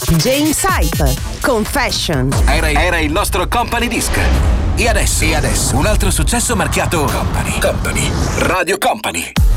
James Hype, Confession. Era il nostro company disc. E adesso un altro successo marchiato Company. Radio Company.